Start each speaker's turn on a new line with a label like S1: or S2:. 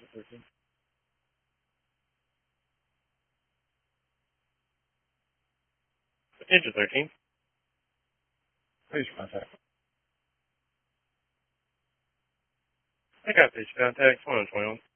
S1: 13. Engine 13. Please contact. I got this contact 121.